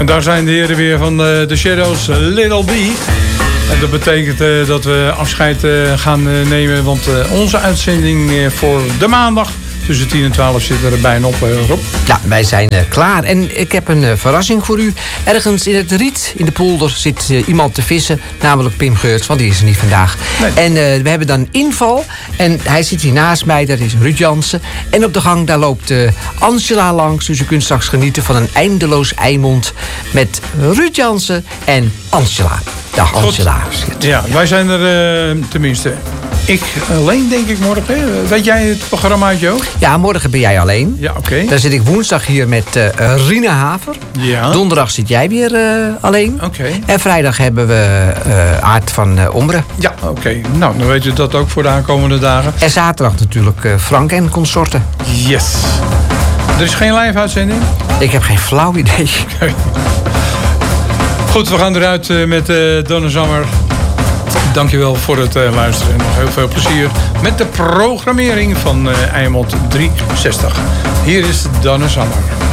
En daar zijn de heren weer van The Shadows, Little B. En dat betekent dat we afscheid gaan nemen. Want onze uitzending voor de maandag tussen 10 en 12 zit er bijna op, Rob. Ja, wij zijn klaar. En ik heb een verrassing voor u. Ergens in het riet, in de polder, zit iemand te vissen. Namelijk Pim Geurts, want die is er niet vandaag. Nee. En we hebben dan inval. En hij zit hier naast mij, dat is Ruud Jansen. En op de gang, daar loopt Angela langs. Dus u kunt straks genieten van een eindeloos eimond met Ruud Jansen en Angela. Dag Angela. Goed. Ja, wij zijn er tenminste... Ik alleen, denk ik, morgen. Weet jij het programmaatje ook? Ja, morgen ben jij alleen. Ja, oké. Dan zit ik woensdag hier met Rina Haver. Ja. Donderdag zit jij weer alleen. Oké. En vrijdag hebben we Aart van Ombre. Ja, oké. Nou, dan weet je dat ook voor de aankomende dagen. En zaterdag natuurlijk Frank en consorten. Yes. Er is geen live-uitzending? Ik heb geen flauw idee. Okay. Goed, we gaan eruit met Donna Summer. Dankjewel voor het luisteren en nog heel veel plezier met de programmering van Eimond 360. Hier is Donna Summer.